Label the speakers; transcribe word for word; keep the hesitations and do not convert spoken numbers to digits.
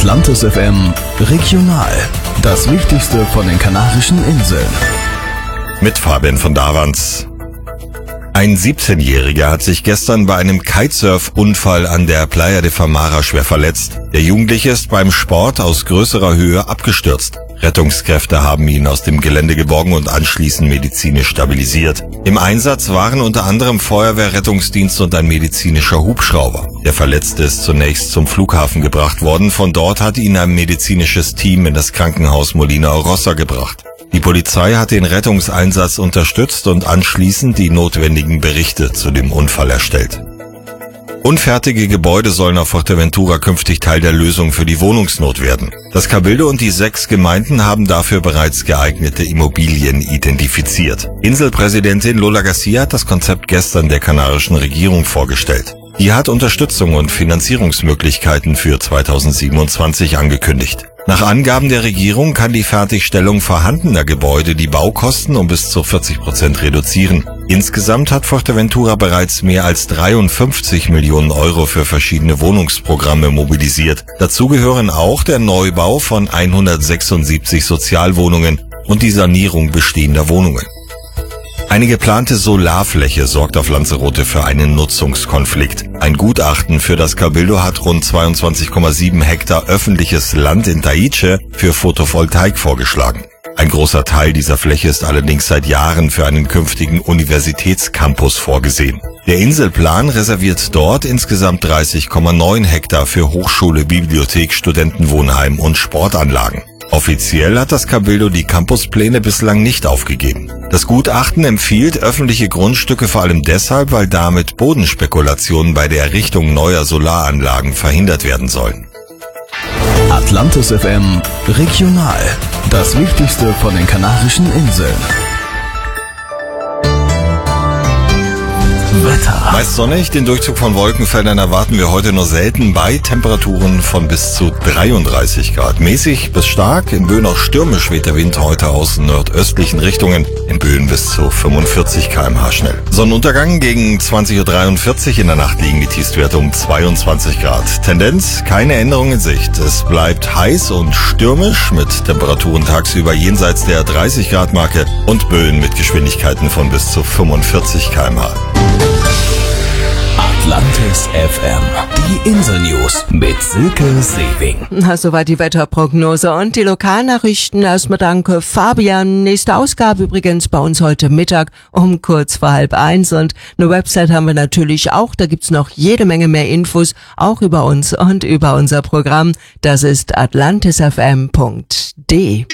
Speaker 1: Atlantis F M Regional. Das Wichtigste von den Kanarischen Inseln.
Speaker 2: Mit Fabian von Davans. Ein siebzehnjähriger hat sich gestern bei einem Kitesurf-Unfall an der Playa de Famara schwer verletzt. Der Jugendliche ist beim Sport aus größerer Höhe abgestürzt. Rettungskräfte haben ihn aus dem Gelände geborgen und anschließend medizinisch stabilisiert. Im Einsatz waren unter anderem Feuerwehr, Rettungsdienst und ein medizinischer Hubschrauber. Der Verletzte ist zunächst zum Flughafen gebracht worden. Von dort hat ihn ein medizinisches Team in das Krankenhaus Molina Rossa gebracht. Die Polizei hat den Rettungseinsatz unterstützt und anschließend die notwendigen Berichte zu dem Unfall erstellt. Unfertige Gebäude sollen auf Fuerteventura künftig Teil der Lösung für die Wohnungsnot werden. Das Cabildo und die sechs Gemeinden haben dafür bereits geeignete Immobilien identifiziert. Inselpräsidentin Lola Garcia hat das Konzept gestern der kanarischen Regierung vorgestellt. Die hat Unterstützung und Finanzierungsmöglichkeiten für zweitausendsiebenundzwanzig angekündigt. Nach Angaben der Regierung kann die Fertigstellung vorhandener Gebäude die Baukosten um bis zu vierzig Prozent reduzieren. Insgesamt hat Fuerteventura bereits mehr als dreiundfünfzig Millionen Euro für verschiedene Wohnungsprogramme mobilisiert. Dazu gehören auch der Neubau von hundertsechsundsiebzig Sozialwohnungen und die Sanierung bestehender Wohnungen. Eine geplante Solarfläche sorgt auf Lanzarote für einen Nutzungskonflikt. Ein Gutachten für das Cabildo hat rund zweiundzwanzig Komma sieben Hektar öffentliches Land in Taiche für Photovoltaik vorgeschlagen. Ein großer Teil dieser Fläche ist allerdings seit Jahren für einen künftigen Universitätscampus vorgesehen. Der Inselplan reserviert dort insgesamt dreißig Komma neun Hektar für Hochschule, Bibliothek, Studentenwohnheim und Sportanlagen. Offiziell hat das Cabildo die Campuspläne bislang nicht aufgegeben. Das Gutachten empfiehlt öffentliche Grundstücke vor allem deshalb, weil damit Bodenspekulationen bei der Errichtung neuer Solaranlagen verhindert werden sollen.
Speaker 1: Atlantis F M Regional. Das Wichtigste von den Kanarischen Inseln. Wetter.
Speaker 2: Meist sonnig, den Durchzug von Wolkenfeldern erwarten wir heute nur selten bei Temperaturen von bis zu dreiunddreißig Grad. Mäßig bis stark, in Böen auch stürmisch weht der Wind heute aus nordöstlichen Richtungen, in Böen bis zu fünfundvierzig Kilometer pro Stunde schnell. Sonnenuntergang gegen zwanzig Uhr dreiundvierzig, in der Nacht liegen die Tiefstwerte um zweiundzwanzig Grad. Tendenz, keine Änderung in Sicht. Es bleibt heiß und stürmisch mit Temperaturen tagsüber jenseits der dreißig Grad Marke und Böen mit Geschwindigkeiten von bis zu fünfundvierzig Kilometer pro Stunde.
Speaker 1: Atlantis F M. Die Insel-News mit Silke Sewing.
Speaker 3: Na, soweit die Wetterprognose und die Lokalnachrichten. Erstmal danke Fabian. Nächste Ausgabe übrigens bei uns heute Mittag um kurz vor halb eins. Und eine Website haben wir natürlich auch. Da gibt's noch jede Menge mehr Infos, auch über uns und über unser Programm. Das ist atlantis f m punkt d e.